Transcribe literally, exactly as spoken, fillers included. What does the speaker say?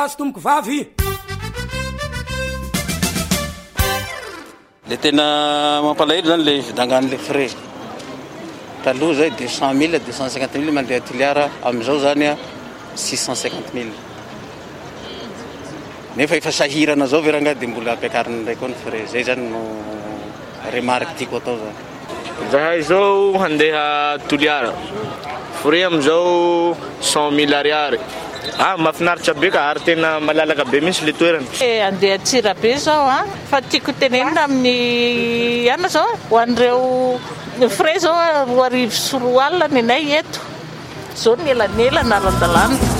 Tomoko vavy le tena mampalahelo zany le vidangan'le frais taloha zay deux cent mille deux cent cinquante mille mandeha tiliara amizao zany a six cent cinquante mille nefa efa sahirana zao veranga de mbola ampiakariny ndray koa ny frais zay zany no remarque tiako atao zany zahay zao handeha toliara frais amizao cent mille ariary ah mafinaritra be ka ary tena malalaka be misy le toerana eh andeha Tsirabe zao ah fa tiako tenenina amin'ny ana zao ho an'ireo frais zao roa arivo sy roa alina ny anay eto zao ny elanelana ara-dalàna